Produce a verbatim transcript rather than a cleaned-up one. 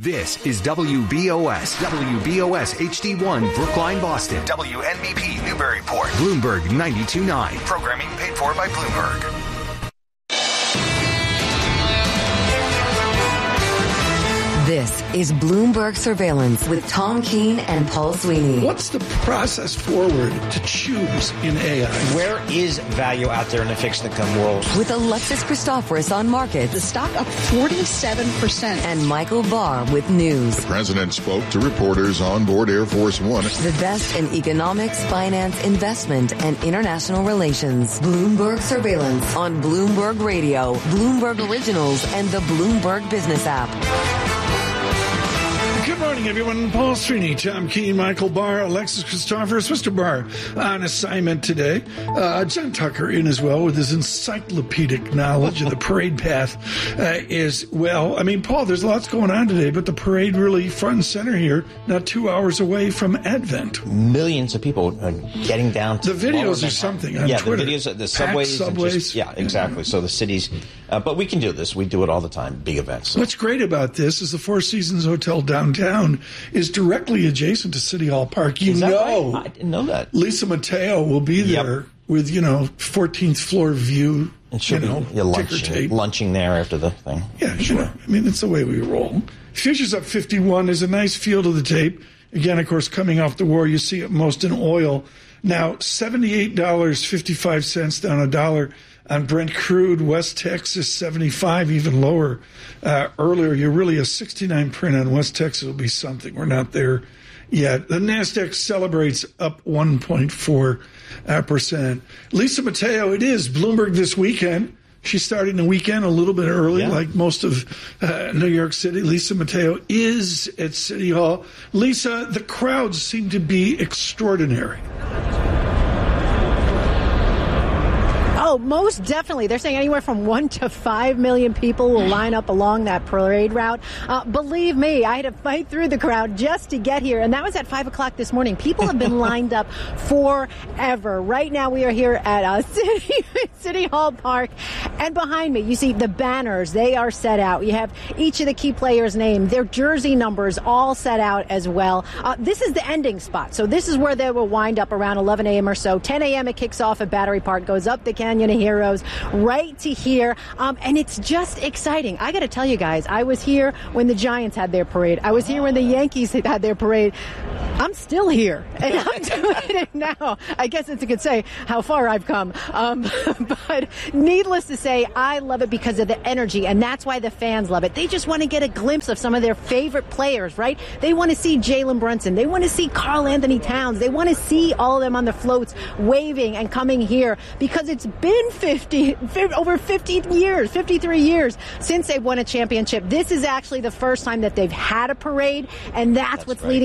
This is W B O S, W B O S H D one, Brookline, Boston. W N B P, Newburyport. Bloomberg ninety-two point nine. Programming paid for by Bloomberg. This is Bloomberg Surveillance with Tom Keene and Paul Sweeney. What's the process forward to choose in A I? Where is value out there in the fixed income world? With Alexis Christoforous on markets. The stock up forty-seven percent. And Michael Barr with news. The president spoke to reporters on board Air Force One. The best in economics, finance, investment, and international relations. Bloomberg Surveillance on Bloomberg Radio, Bloomberg Originals, and the Bloomberg Business app. Good morning, everyone. Paul Sweeney, Tom Keene, Michael Barr, Alexis Christoforous. Mister Barr on assignment today. Uh, John Tucker in as well with his encyclopedic knowledge of the parade path uh, is, well, I mean, Paul, there's lots going on today, but the parade really front and center here, not two hours away from Advent. Millions of people are getting down to the videos or something on yeah, Twitter. Yeah, the videos, the subways. subways. Just, yeah, exactly. So the cities, uh, but we can do this. We do it all the time, big events. So. What's great about this is the Four Seasons Hotel downtown is directly adjacent to City Hall Park. You know, right? I didn't know that. Lisa Mateo will be there yep. with, you know, fourteenth floor view. And she'll you know, be yeah, lunching, lunching there after the thing. Yeah, sure. You know, I mean, it's the way we roll. Futures up fifty-one. There's a nice feel to the tape. Again, of course, coming off the war, you see it most in oil. Now, seventy-eight dollars and fifty-five cents down a dollar on Brent crude. West Texas, seventy-five, even lower. Uh, earlier, you're really a sixty-nine print on West Texas will be something. We're not there yet. The NASDAQ celebrates up one point four percent. Lisa Mateo, it is Bloomberg this weekend. She's starting the weekend a little bit early, yeah. like most of uh, New York City. Lisa Mateo is at City Hall. Lisa, the crowds seem to be extraordinary. Oh, most definitely. They're saying anywhere from one to five million people will line up along that parade route. Uh, believe me, I had to fight through the crowd just to get here, and that was at five o'clock this morning. People have been lined up forever. Right now, we are here at uh, City, City Hall Park, and behind me, you see the banners. They are set out. You have each of the key players' names, their jersey numbers all set out as well. Uh, this is the ending spot, so this is where they will wind up around eleven a.m. or so. ten a.m. it kicks off at Battery Park, goes up the canyon of Heroes right to here, um, and it's just exciting. I got to tell you guys, I was here when the Giants had their parade. I was here when the Yankees had their parade. I'm still here, and I'm doing it now. I guess it's a good say how far I've come. Um, but needless to say, I love it because of the energy, and that's why the fans love it. They just want to get a glimpse of some of their favorite players, right? They want to see Jalen Brunson. They want to see Karl Anthony Towns. They want to see all of them on the floats waving and coming here because it's been fifty, over fifty years, fifty-three years since they've won a championship. This is actually the first time that they've had a parade, and that's, that's what's right. leading